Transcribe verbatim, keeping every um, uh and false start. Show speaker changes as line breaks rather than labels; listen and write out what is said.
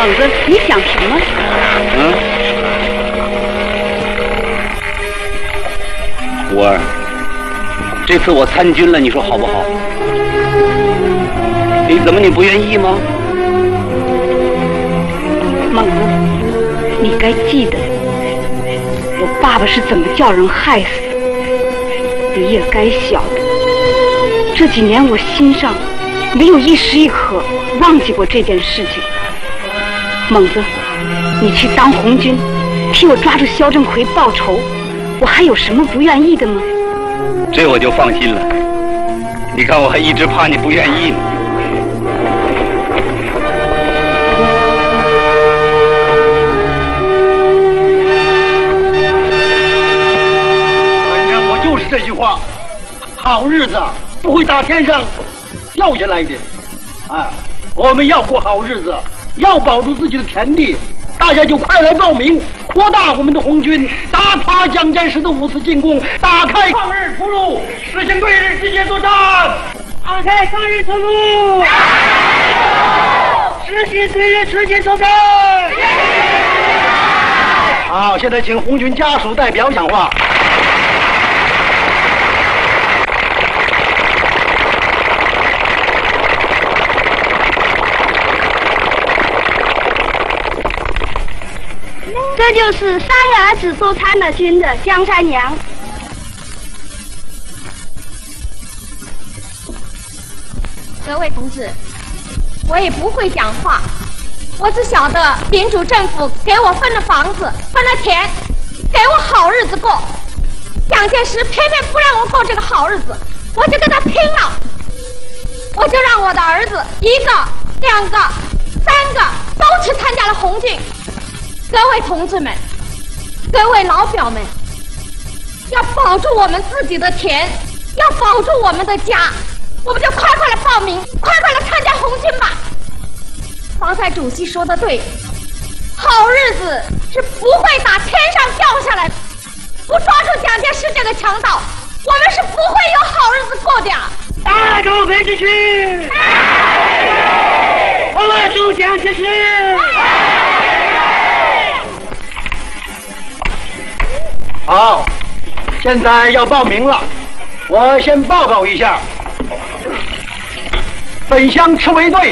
猛子，你想什么？
嗯，五儿，这次我参军了，你说好不好？你怎么你不愿意吗？
猛子，你该记得，我爸爸是怎么叫人害死的，你也该晓得。这几年我心上没有一时一刻忘记过这件事情。猛子，你去当红军，替我抓住肖振奎报仇，我还有什么不愿意的吗？
这我就放心了。你看我还一直怕你不愿意呢。
反正我就是这句话，好日子不会打天上掉下来的。啊，我们要过好日子，要保住自己的田地，大家就快来报名，扩大我们的红军，打垮蒋介石的五次进攻，打开抗日出路，实行对日直接作战，
打开抗日出路，实行对日直接作战。
好，现在请红军家属代表讲话。
这就是三个儿子都参了军的江山娘。
各位同志，我也不会讲话，我只晓得民主政府给我分了房子，分了田，给我好日子过。蒋介石偏偏不让我过这个好日子，我就跟他拼了。我就让我的儿子一个、两个、三个都去参加了红军。各位同志们，各位老表们，要保住我们自己的田，要保住我们的家，我们就快快来报名，快快来参加红军吧。方才主席说的对，好日子是不会打天上掉下来的，不抓住蒋介石这个强盗，我们是不会有好日子过的。
打住北进去，握住蒋介石。
好，现在要报名了，我先报告一下，本乡赤卫队